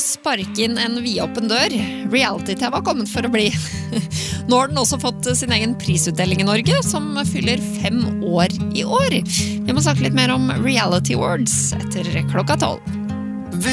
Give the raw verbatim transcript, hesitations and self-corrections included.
sparke inn en vidåpen dør. Reality-T V har kommet for å bli. Nå har den også fått sin egen prisutdeling i Norge, som fyller fem år i år. Vi må snakke litt mer om Reality Awards etter klokka tolv.